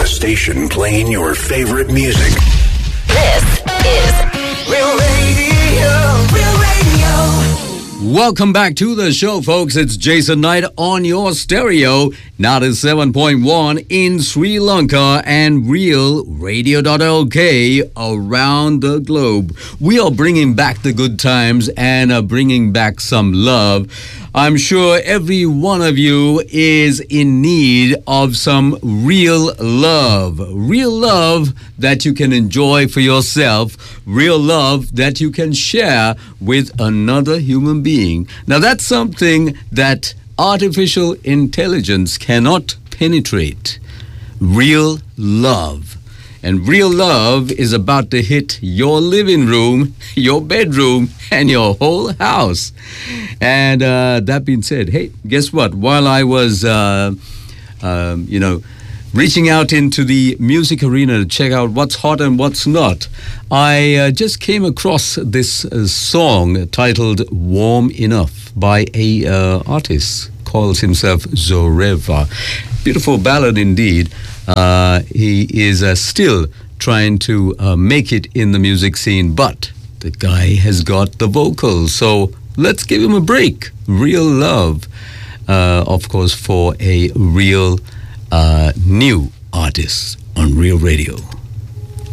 The station playing your favorite music. This is Real Radio. Real Radio. Welcome back to the show, folks. It's Jason Knight on your stereo, 97.1 in Sri Lanka and realradio.lk around the globe. We are bringing back the good times and bringing back some love. I'm sure every one of you is in need of some real love that you can enjoy for yourself, real love that you can share with another human being. Now, that's something that artificial intelligence cannot penetrate. Real love. And real love is about to hit your living room, your bedroom, and your whole house. And that being said, hey, guess what? While I was, reaching out into the music arena to check out what's hot and what's not, I just came across this song titled Warm Enough by a artist, calls himself Zoreva. Beautiful ballad indeed. He is still trying to make it in the music scene, but the guy has got the vocals, so let's give him a break. Real love, of course, for a real new artist on Real Radio.